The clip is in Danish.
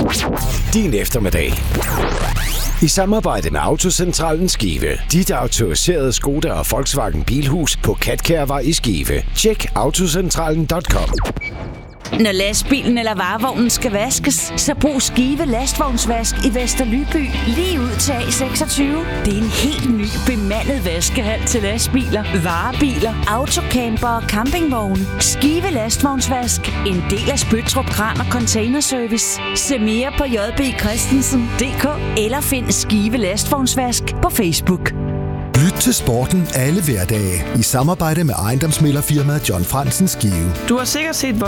Din eftermiddag. I samarbejde med Autocentralen Skive. Dit autoriserede Skoda og Volkswagen Bilhus på Katkærvej i Skive. Tjek autocentralen.com. Når lastbilen eller varevognen skal vaskes, så brug Skive Lastvognsvask i Vesterlyby lige ud til A26. Det er en helt ny bemandet vaskehal til lastbiler, varebiler, autocamper og campingvogne. Skive Lastvognsvask, en del af Spøttrup Kran og Containerservice. Se mere på jbchristensen.dk eller find Skive Lastvognsvask på Facebook. Lyt til sporten alle hverdage i samarbejde med ejendomsmæglerfirmaet John Fransen Skive. Du har sikkert set